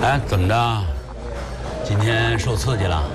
哎，怎么着？今天受刺激了？